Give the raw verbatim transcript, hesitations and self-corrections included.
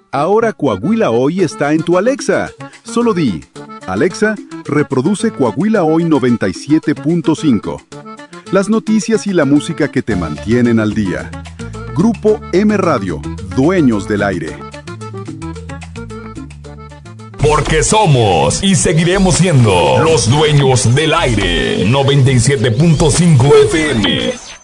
Ahora Coahuila Hoy está en tu Alexa. Solo di, Alexa, reproduce Coahuila Hoy noventa y siete punto cinco. Las noticias y la música que te mantienen al día. Grupo M Radio, dueños del aire. Porque somos y seguiremos siendo los dueños del aire. noventa y siete punto cinco F M.